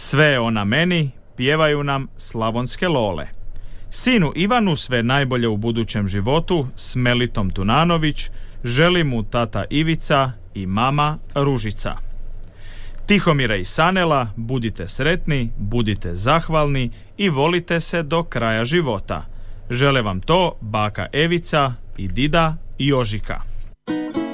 Sve je ona meni, pjevaju nam slavonske lole. Sinu Ivanu sve najbolje u budućem životu s Melitom Tunanović želi mu tata Ivica i mama Ružica. Tihomire i Sanela, budite sretni, budite zahvalni i volite se do kraja života. Žele vam to baka Evica i dida Jožika.